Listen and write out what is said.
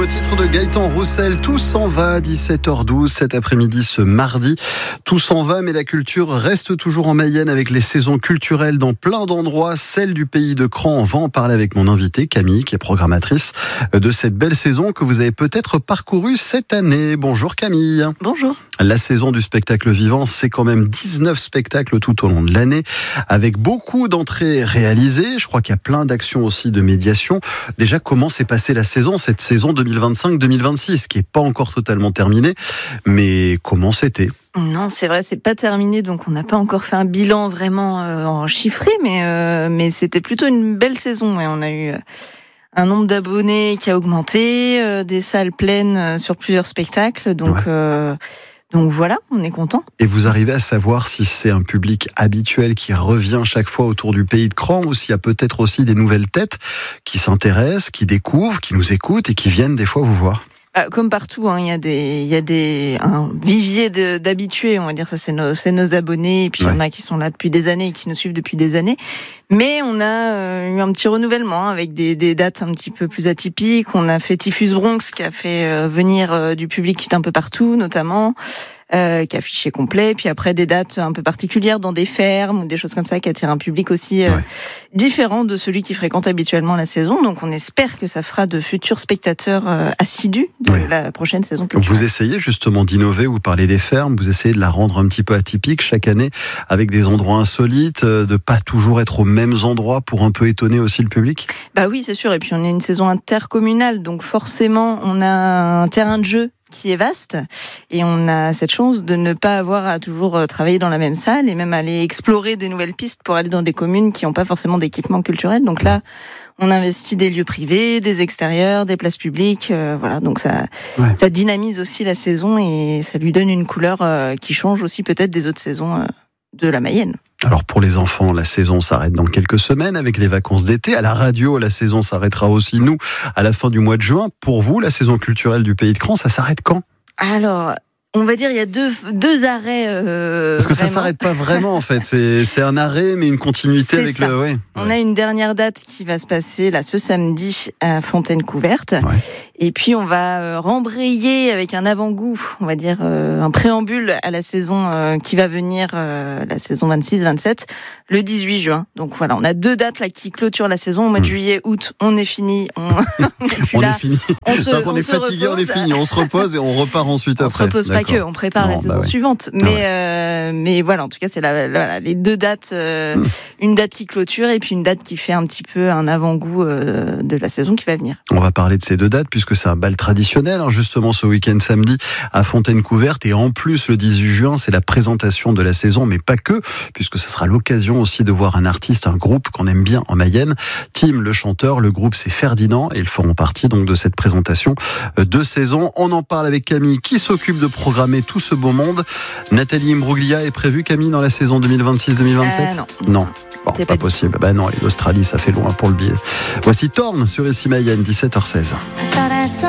titre de Gaëtan Roussel, tout s'en va, 17h12 cet après-midi, ce mardi. Tout s'en va, mais la culture reste toujours en Mayenne avec les saisons culturelles dans plein d'endroits. Celle du pays de Cran, on va en parler avec mon invité Camille, qui est programmatrice de cette belle saison que vous avez peut-être parcourue cette année. Bonjour Camille. Bonjour. La saison du spectacle vivant, c'est quand même 19 spectacles tout au long de l'année, avec beaucoup d'entrées réalisées. Je crois qu'il y a plein d'actions aussi de médiation. Déjà, comment s'est passée la saison, cette saison 2025-2026, qui n'est pas encore totalement terminée, mais comment c'était ? Non, c'est vrai, c'est pas terminé, donc on n'a pas encore fait un bilan vraiment en chiffré, mais c'était plutôt une belle saison. Et on a eu un nombre d'abonnés qui a augmenté, des salles pleines sur plusieurs spectacles, donc voilà, on est content. Et vous arrivez à savoir si c'est un public habituel qui revient chaque fois autour du pays de Cran, ou s'il y a peut-être aussi des nouvelles têtes qui s'intéressent, qui découvrent, qui nous écoutent et qui viennent des fois vous voir? Comme partout, il y a un vivier d'habitués, on va dire, ça c'est nos abonnés, et puis il y en a qui sont là depuis des années et qui nous suivent depuis des années. Mais on a eu un petit renouvellement avec des dates un petit peu plus atypiques. On a fait Typhus Bronx qui a fait venir du public d'un peu partout, notamment. Qui est affiché complet, puis après des dates un peu particulières dans des fermes ou des choses comme ça qui attirent un public aussi différent de celui qui fréquente habituellement la saison. Donc on espère que ça fera de futurs spectateurs assidus de la prochaine saison culturelle. Vous essayez justement d'innover, vous parlez des fermes, vous essayez de la rendre un petit peu atypique chaque année avec des endroits insolites, de pas toujours être aux mêmes endroits pour un peu étonner aussi le public? Bah oui, c'est sûr, et puis on est une saison intercommunale, donc forcément on a un terrain de jeu qui est vaste, et on a cette chance de ne pas avoir à toujours travailler dans la même salle et même aller explorer des nouvelles pistes pour aller dans des communes qui n'ont pas forcément d'équipement culturel. Donc là, on investit des lieux privés, des extérieurs, des places publiques, voilà. Donc ça dynamise aussi la saison et ça lui donne une couleur qui change aussi peut-être des autres saisons de la Mayenne. Alors pour les enfants, la saison s'arrête dans quelques semaines avec les vacances d'été. À la radio, la saison s'arrêtera aussi, nous, à la fin du mois de juin. Pour vous, la saison culturelle du Pays de Cran, ça s'arrête quand ? Alors, on va dire il y a deux arrêts. Parce que ça s'arrête pas vraiment en fait. C'est un arrêt mais une continuité c'est avec ça. le. On a une dernière date qui va se passer là ce samedi à Fontaine Couverte. Et puis on va rembrayer avec un avant-goût, on va dire un préambule à la saison qui va venir, la saison 26-27, le 18 juin. Donc voilà, on a deux dates là qui clôturent la saison. Au mois de juillet, août, on est fini. On est fini. On est fatigué, on est fini. On se repose et on repart ensuite après. On se repose pas que, on prépare la saison suivante. Mais voilà, en tout cas, c'est les deux dates, une date qui clôture et puis une date qui fait un petit peu un avant-goût de la saison qui va venir. On va parler de ces deux dates puisque c'est un bal traditionnel, justement ce week-end samedi à Fontaine Couverte, et en plus le 18 juin, c'est la présentation de la saison, mais pas que, puisque ça sera l'occasion aussi de voir un artiste, un groupe qu'on aime bien en Mayenne, Tim le chanteur. Le groupe c'est Ferdinand et ils feront partie donc de cette présentation de saison. On en parle avec Camille qui s'occupe de programmer tout ce beau monde. Nathalie Imbruglia est prévue, Camille, dans la saison 2026-2027 ? Non. Bon, pas possible. Non, et l'Australie, ça fait loin pour le billet. Voici Thorn sur Ici Mayenne, 17h16.